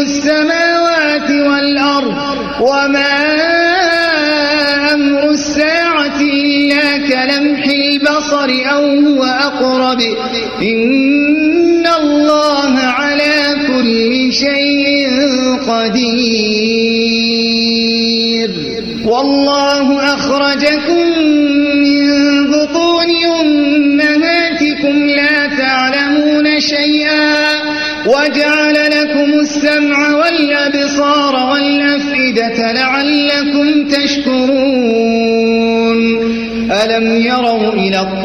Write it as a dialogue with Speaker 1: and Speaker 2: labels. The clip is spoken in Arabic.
Speaker 1: السماوات والأرض وما أمر الساعة إلا كلمح البصر أو هو أقرب إن الله على كل شيء قدير والله أخرجكم من بطون أمهاتكم لا تعلمون شيئا وجعل لكم السمع والأبصار والأفئدة لعلكم تشكرون ألم يروا إلى